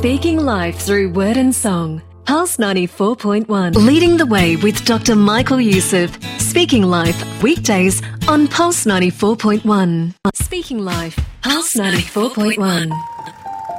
Speaking life through word and song. Pulse 94.1. Leading the way with Dr. Michael Youssef. Speaking Life, weekdays on Pulse 94.1. Speaking Life, Pulse 94.1.